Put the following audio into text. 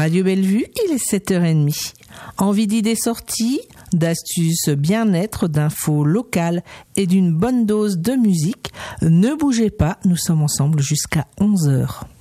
Radio Bellevue, il est 7h30. Envie d'idées sorties, d'astuces bien-être, d'infos locales et d'une bonne dose de musique? Ne bougez pas, nous sommes ensemble jusqu'à 11h.